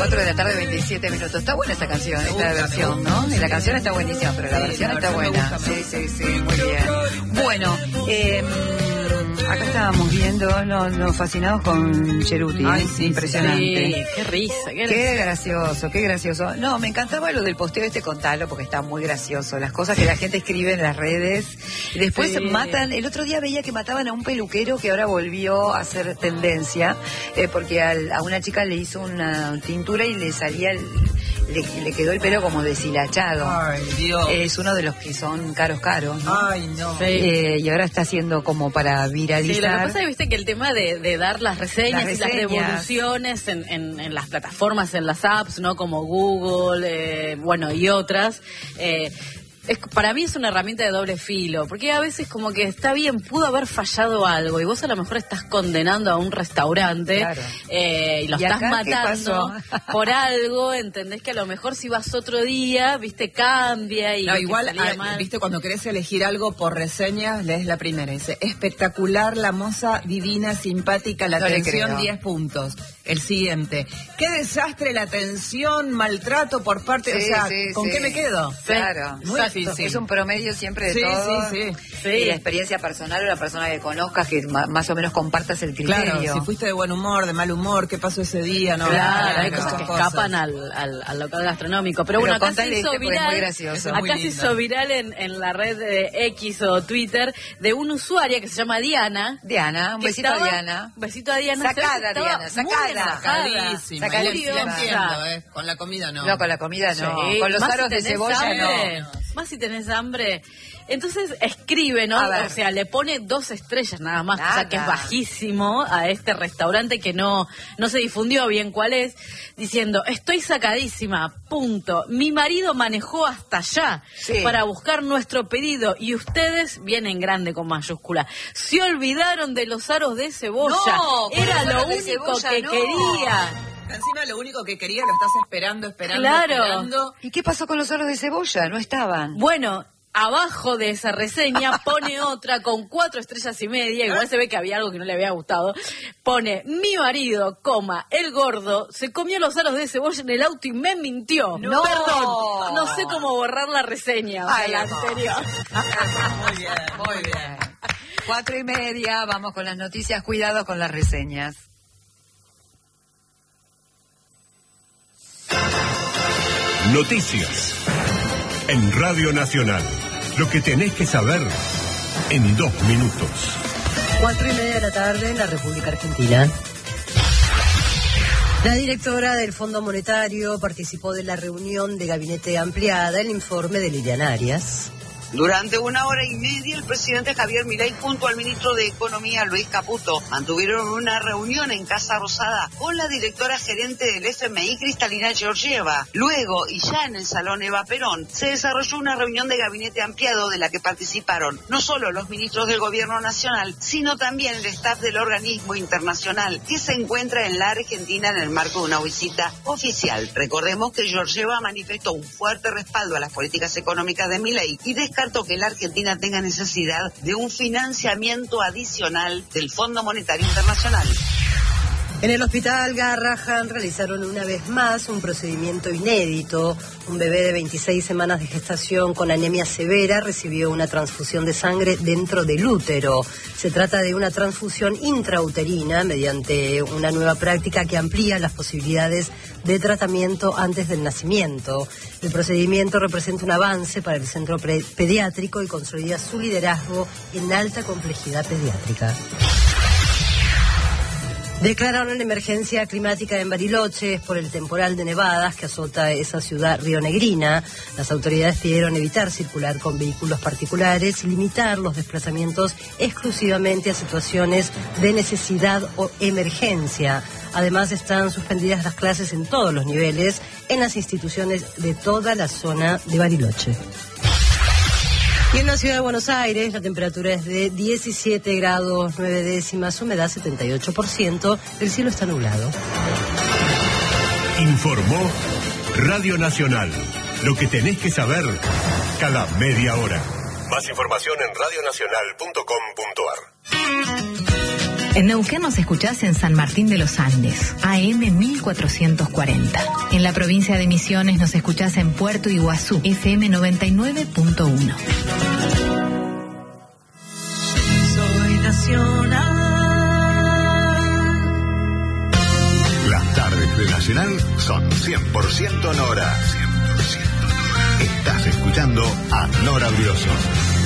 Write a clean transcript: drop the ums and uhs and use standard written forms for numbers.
4 de la tarde, 27 minutos. Está buena esta canción, esta versión, ¿no? Y la canción está buenísima, pero la versión está buena. Sí, muy bien. Bueno, acá estábamos viendo, nos fascinados con Cheruti. Ay, sí, impresionante. Sí, qué risa. Qué gracioso. No, me encantaba lo del posteo con Talo, porque está muy gracioso. Las cosas que la gente escribe en las redes. Y después matan, el otro día veía que mataban a un peluquero que ahora volvió a ser tendencia, porque a una chica le hizo una tintura y le salía le quedó el pelo como deshilachado. Ay, Dios. Es uno de los que son caros, ¿no? Ay, no. Y ahora está haciendo como para viralizar. Sí, lo que pasa es, viste, que el tema de dar las reseñas y las devoluciones en las plataformas, en las apps, ¿no? Como Google, y otras, para mí es una herramienta de doble filo, porque a veces como que está bien, pudo haber fallado algo y vos a lo mejor estás condenando a un restaurante, claro. Y lo estás matando por algo, entendés que a lo mejor si vas otro día, viste, cambia y no, igual, viste, cuando querés elegir algo por reseñas, lees la primera, dice, espectacular, la moza, divina, simpática, la atención, 10 puntos. El siguiente, qué desastre la atención, maltrato por parte, ¿con qué me quedo? Claro, muy difícil. Es un promedio siempre de todo. Sí. Y la experiencia personal o la persona que conozcas, que más o menos compartas el criterio. Claro, si fuiste de buen humor, de mal humor, qué pasó ese día, ¿no? Claro, hay cosas que escapan al local gastronómico. Pero bueno, acá se hizo viral, muy gracioso. Acá se hizo viral en la red de X o Twitter de una usuaria que se llama Diana. Un besito a Diana. Un besito a Diana. Sacada, Diana, sacadísima. Sacadísima. Entiendo, con la comida no. No, con la comida no. Sí, con los aros de cebolla hambre, no. Más si tenés hambre. Entonces escribe, ¿no? O sea, le pone 2 estrellas nada más, o sea que es bajísimo a este restaurante que no se difundió bien cuál es, diciendo, estoy sacadísima, punto. Mi marido manejó hasta allá para buscar nuestro pedido y ustedes, vienen grande con mayúscula, se olvidaron de los aros de cebolla. No, era lo único que quería. Encima lo único que quería lo estás esperando. Claro. ¿Y qué pasó con los aros de cebolla? No estaban. Bueno, abajo de esa reseña pone otra con 4 estrellas y media, igual se ve que había algo que no le había gustado, pone, mi marido, el gordo, se comió los aros de cebolla en el auto y me mintió. No. Perdón, no sé cómo borrar la reseña, la anterior. Muy bien. 4:30, vamos con las noticias, cuidado con las reseñas. Noticias en Radio Nacional. Lo que tenés que saber en 2 minutos. 4:30 de la tarde en la República Argentina. La directora del Fondo Monetario participó de la reunión de gabinete ampliada, el informe de Liliana Arias. Durante 1 hora y media, el presidente Javier Milei junto al ministro de Economía, Luis Caputo, mantuvieron una reunión en Casa Rosada con la directora gerente del FMI, Cristalina Georgieva. Luego, y ya en el Salón Eva Perón, se desarrolló una reunión de gabinete ampliado de la que participaron no solo los ministros del Gobierno Nacional, sino también el staff del organismo internacional que se encuentra en la Argentina en el marco de una visita oficial. Recordemos que Georgieva manifestó un fuerte respaldo a las políticas económicas de Milei y descartó que la Argentina tenga necesidad de un financiamiento adicional del Fondo Monetario Internacional. En el hospital Garrahan realizaron una vez más un procedimiento inédito. Un bebé de 26 semanas de gestación con anemia severa recibió una transfusión de sangre dentro del útero. Se trata de una transfusión intrauterina mediante una nueva práctica que amplía las posibilidades de tratamiento antes del nacimiento. El procedimiento representa un avance para el centro pediátrico y consolida su liderazgo en alta complejidad pediátrica. Declararon emergencia climática en Bariloche por el temporal de nevadas que azota esa ciudad rionegrina. Las autoridades pidieron evitar circular con vehículos particulares y limitar los desplazamientos exclusivamente a situaciones de necesidad o emergencia. Además, están suspendidas las clases en todos los niveles en las instituciones de toda la zona de Bariloche. Y en la ciudad de Buenos Aires la temperatura es de 17 grados 9 décimas, humedad 78%, el cielo está nublado. Informó Radio Nacional. Lo que tenés que saber cada media hora. Más información en radionacional.com.ar. En Neuquén nos escuchás en San Martín de los Andes, AM 1440. En la provincia de Misiones nos escuchás en Puerto Iguazú, FM 99.1. Soy nacional. Las tardes de Nacional son 100% Nora. 100% Nora. Estás escuchando a Nora Briosos.